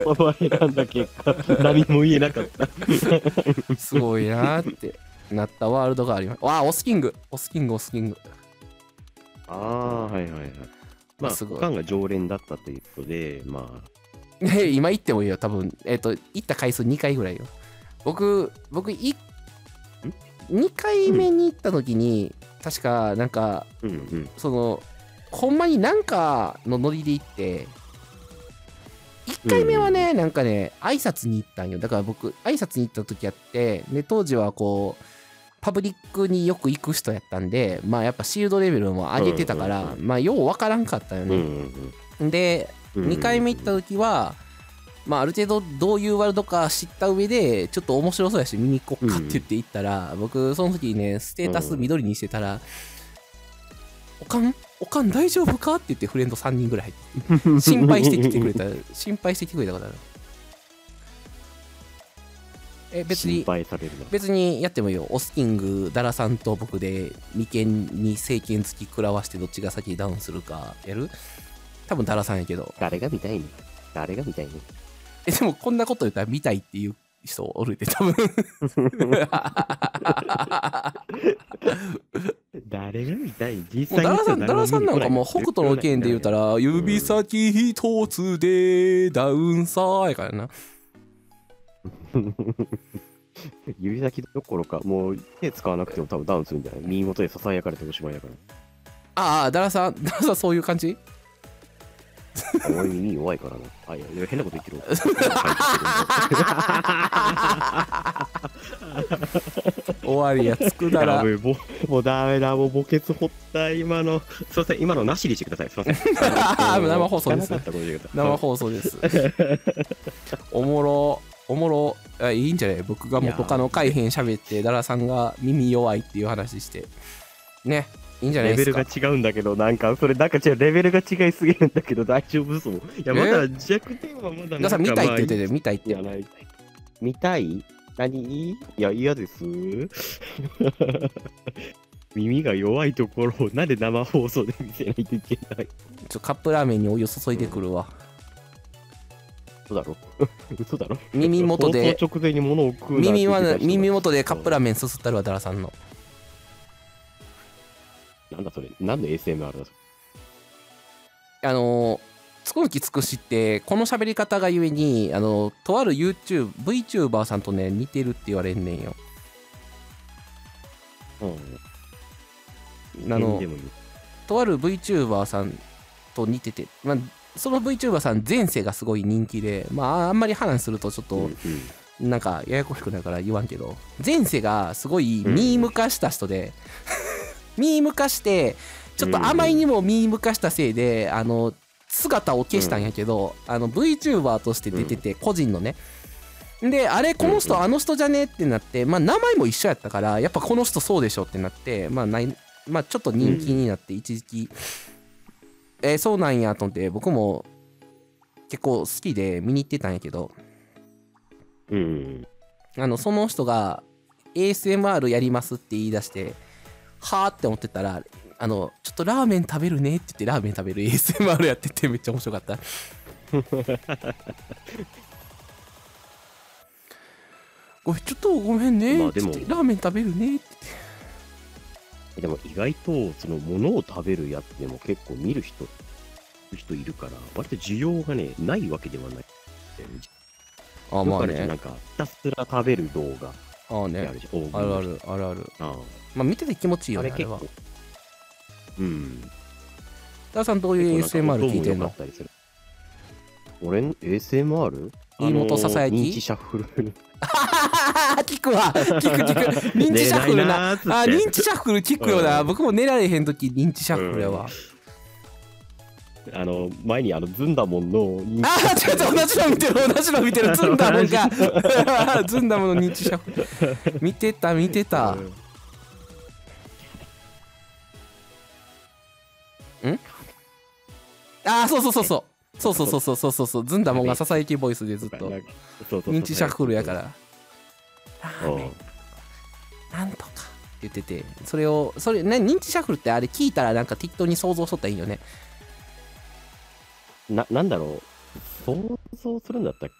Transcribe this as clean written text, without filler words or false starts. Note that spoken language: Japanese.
この選んだ結果、何も言えなかった。 すごいなーってなったワールドがあります。わあ、オスキング。オスキング、オスキング。 ああ、はいはいはい。まあ、 すごい。 おかんが常連だったということで、まあ。 今行ってもいいよ、多分。行った回数2回ぐらいよ。僕、2回目に行った時に、確か、なんか、ほんまになんかのノリで行って、1回目はね、なんかね、挨拶に行ったんよ。だから僕、挨拶に行った時やって、で、当時はこう、パブリックによく行く人やったんで、まあやっぱシールドレベルも上げてたから、まあようわからんかったよね。で、2回目行った時は、まあある程度どういうワールドか知った上で、ちょっと面白そうやし見に行こっかって言って行ったら、僕その時ね、ステータス緑にしてたら、おかん大丈夫かって言ってフレンド3人ぐらい入って心配してきてくれたから別にやってもいいよ。オスキングダラさんと僕で眉間に政権付き食らわしてどっちが先ダウンするかやる。多分ダラさんやけど、 誰が見たいの？でもこんなこと言ったら見たいっていう人おるって多分誰が見たい？実際にダラさんなんかもう北斗の拳で言うたら指先一つでダウンサーやからな。 指先どころかもう手使わなくても多分ダウンするんじゃない？見事でささやかれておしまいやから。 ああ、ダラさんそういう感じ？ 俺耳弱いからな。あ、いや変なこと言ってる。 終わりやつくだら。 もうダメだ、もう墓穴掘った今の。すいません、今のなしにしてください。すいません。 生放送です。生放送です。おもろ、いいんじゃない？僕がもう他の回編喋って、ダラさんが耳弱いっていう話して。ね。いいんじゃないですか。 レベルが違うんだけど、なんか違う、レベルが違いすぎるんだけど、大丈夫そう。いや、まだ弱点はまだなんか。 見たいって言ってて、見たいって。 見たい？何？いや、嫌です。耳が弱いところをなんで生放送で見せないといけない？ カップラーメンにお湯注いでくるわ。 嘘だろ耳元で。 直前に物を食う耳元でカップラーメンすすったるわ、ダラさんの。 なんだそれ？何の ASMR だそれ？つくむきつくしってこの喋り方がゆえにとある VTuber さんとね似てるって言われんねんよ。とある VTuber さんと似てて、まあ、その VTuber さん前世がすごい人気で、まああんまり話するとちょっと、なんかややこしくなるから言わんけど、前世がすごいミーム化した人で、ミーム化してちょっとあまりにもミーム化したせいで姿を消したんやけど、VTuber として出てて、個人のね。で、あれこの人あの人じゃねってなって、まあ名前も一緒やったからやっぱこの人そうでしょってなって、まあちょっと人気になって一時期、そうなんやと思って僕も結構好きで見に行ってたんやけど、その人が ASMR やりますって言い出してはーって思ってたら、ちょっとラーメン食べるねって言ってラーメン食べる ASMR やっててめっちゃ面白かった。ちょっとごめんね、ラーメン食べるねって。 でも意外とその物を食べるやつでも結構見る人いるから割と需要がねないわけではない。 まあね。 なんかひたすら食べる動画あるある。まあ見てて気持ちいいよね、あれは。ダーさんどういう ASMR 聞いてんの？ 俺 ASMR？ 飯本ささやき？ 認知シャッフル。 聞くわ。認知シャッフルな。認知シャッフル聞くよな。僕も寝られへんとき認知シャッフルやわ。 前にずんだもんの違う同じの見てるずんだもんがずんだもんの認知シャッフル見てた。そうずんだもんがささやきボイスでずっと認知シャッフルやから、ラーメンなんとかって言ってて、それ認知シャッフルってあれ聞いたらなんか適当に想像しとったらいいよね。 なんだろう、 想像するんだったら